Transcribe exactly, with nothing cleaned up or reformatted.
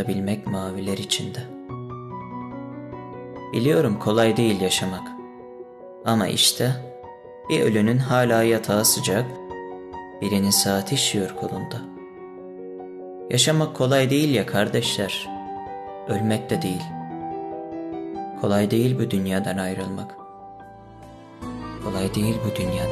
yatabilmek maviler içinde. Biliyorum kolay değil yaşamak. Ama işte bir ölünün hala yatağı sıcak, birinin saati işiyor kolunda. Yaşamak kolay değil ya kardeşler, ölmek de değil. Kolay değil bu dünyadan ayrılmak. Kolay değil bu dünyadan.